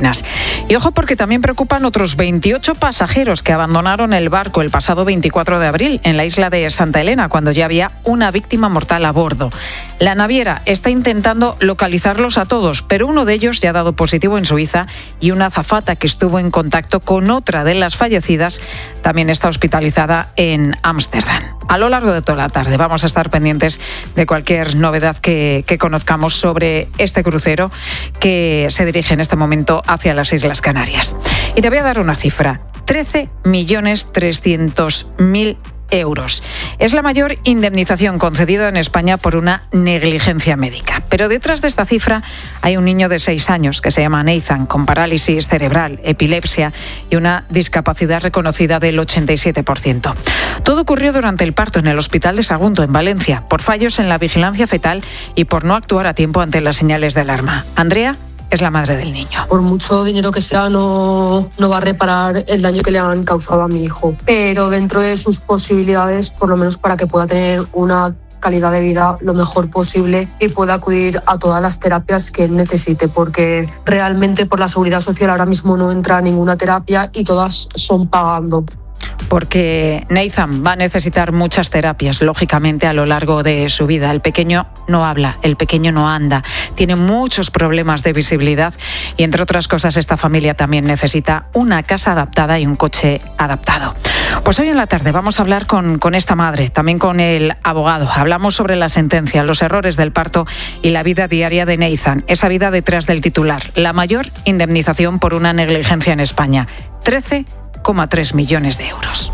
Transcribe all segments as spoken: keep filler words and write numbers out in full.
apenas. Y ojo, porque también preocupan otros veintiocho pasajeros que abandonaron el barco el pasado veinticuatro de abril en la isla de Santa Elena, cuando ya había una víctima mortal a bordo. La naviera está intentando localizarlos a todos, pero uno de ellos ya ha dado positivo en Suiza y una azafata que estuvo en contacto con otra de las fallecidas también está hospitalizada en Ámsterdam. A lo largo de toda la tarde vamos a estar pendientes de cualquier novedad que, que conozcamos sobre este crucero que se dirige en este momento hacia las Islas Canarias. Y te voy a dar una cifra: trece millones trescientos mil euros. Es la mayor indemnización concedida en España por una negligencia médica. Pero detrás de esta cifra hay un niño de seis años que se llama Nathan, con parálisis cerebral, epilepsia y una discapacidad reconocida del ochenta y siete por ciento. Todo ocurrió durante el parto en el Hospital de Sagunto, en Valencia, por fallos en la vigilancia fetal y por no actuar a tiempo ante las señales de alarma. Andrea es la madre del niño. Por mucho dinero que sea, no, no va a reparar el daño que le han causado a mi hijo. Pero dentro de sus posibilidades, por lo menos para que pueda tener una calidad de vida lo mejor posible y pueda acudir a todas las terapias que él necesite, porque realmente por la Seguridad Social ahora mismo no entra ninguna terapia y todas son pagando. Porque Nathan va a necesitar muchas terapias, lógicamente, a lo largo de su vida. El pequeño no habla, el pequeño no anda, tiene muchos problemas de visibilidad y, entre otras cosas, esta familia también necesita una casa adaptada y un coche adaptado. Pues hoy en la tarde vamos a hablar con, con esta madre, también con el abogado. Hablamos sobre la sentencia, los errores del parto y la vida diaria de Nathan, esa vida detrás del titular, la mayor indemnización por una negligencia en España, trece coma tres millones de euros.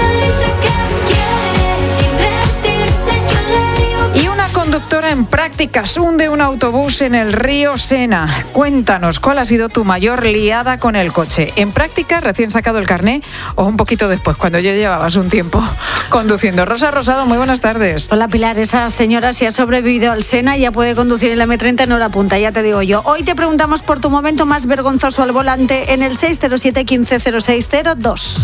Y una conductora en prácticas hunde un autobús en el río Sena. Cuéntanos, ¿cuál ha sido tu mayor liada con el coche? ¿En práctica, recién sacado el carné, o un poquito después, cuando ya llevabas un tiempo conduciendo? Rosa Rosado, muy buenas tardes. Hola Pilar, esa señora si ha sobrevivido al Sena ya puede conducir el eme treinta en hora punta, ya te digo yo. Hoy te preguntamos por tu momento más vergonzoso al volante en el seis cero siete, quince cero seis cero dos.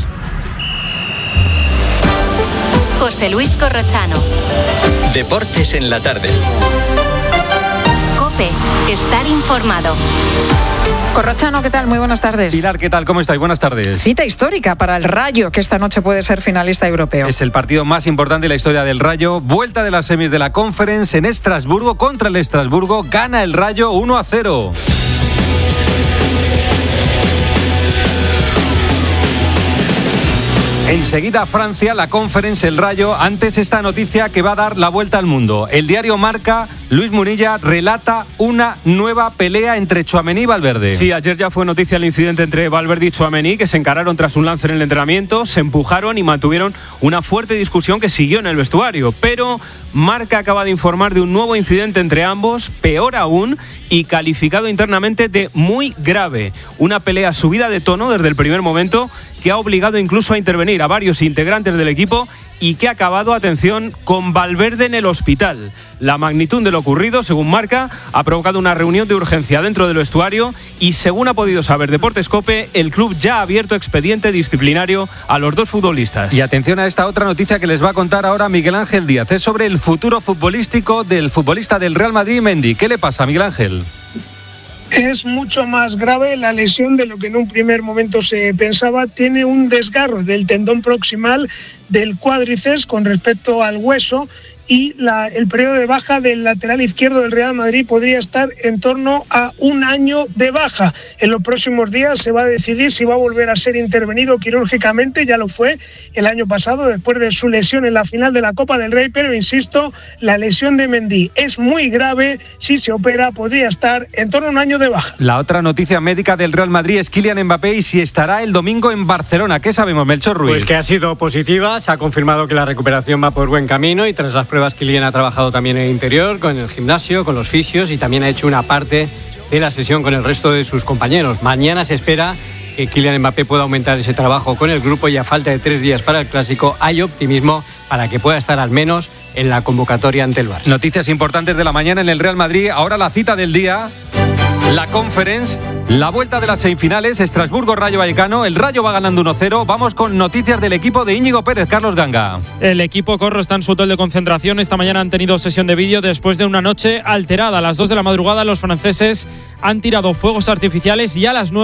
José Luis Corrochano. Deportes en la tarde. COPE, estar informado. Corrochano, ¿qué tal? Muy buenas tardes. Pilar, ¿qué tal? ¿Cómo estáis? Buenas tardes. Cita histórica para el Rayo, que esta noche puede ser finalista europeo. Es el partido más importante de la historia del Rayo. Vuelta de las semis de la Conference en Estrasburgo contra el Estrasburgo. Gana el Rayo uno a cero. Enseguida Francia, la Conference, el Rayo. Antes esta noticia que va a dar la vuelta al mundo. El diario Marca, Luis Munilla relata una nueva pelea entre Tchouaméni y Valverde. Sí, ayer ya fue noticia el incidente entre Valverde y Tchouaméni, que se encararon tras un lance en el entrenamiento, se empujaron y mantuvieron una fuerte discusión que siguió en el vestuario. Pero Marca acaba de informar de un nuevo incidente entre ambos, peor aún, y calificado internamente de muy grave. Una pelea subida de tono desde el primer momento que ha obligado incluso a intervenir a varios integrantes del equipo y que ha acabado, atención, con Valverde en el hospital. La magnitud de lo ocurrido, según Marca, ha provocado una reunión de urgencia dentro del vestuario y, según ha podido saber Deportes COPE, el club ya ha abierto expediente disciplinario a los dos futbolistas. Y atención a esta otra noticia que les va a contar ahora Miguel Ángel Díaz. Es sobre el futuro futbolístico del futbolista del Real Madrid, Mendy. ¿Qué le pasa, Miguel Ángel? Es mucho más grave la lesión de lo que en un primer momento se pensaba. Tiene un desgarro del tendón proximal del cuádriceps con respecto al hueso y la, el periodo de baja del lateral izquierdo del Real Madrid podría estar en torno a un año de baja. En los próximos días se va a decidir si va a volver a ser intervenido quirúrgicamente. Ya lo fue el año pasado después de su lesión en la final de la Copa del Rey, pero insisto, la lesión de Mendy es muy grave. Si se opera podría estar en torno a un año de baja. La otra noticia médica del Real Madrid es Kylian Mbappé y si estará el domingo en Barcelona. ¿Qué sabemos, Melchor Ruiz? Pues que ha sido positiva, se ha confirmado que la recuperación va por buen camino y tras las pruebas Kylian ha trabajado también en el interior, con el gimnasio, con los fisios y también ha hecho una parte de la sesión con el resto de sus compañeros. Mañana se espera que Kylian Mbappé pueda aumentar ese trabajo con el grupo y a falta de tres días para el Clásico hay optimismo para que pueda estar al menos en la convocatoria ante el Barça. Noticias importantes de la mañana en el Real Madrid. Ahora la cita del día, la Conference, la vuelta de las semifinales, Estrasburgo, Rayo Vallecano. El Rayo va ganando uno cero. Vamos con noticias del equipo de Íñigo Pérez. Carlos Ganga. El equipo Corro está en su hotel de concentración. Esta mañana han tenido sesión de vídeo después de una noche alterada. A las dos de la madrugada los franceses han tirado fuegos artificiales y a las nueve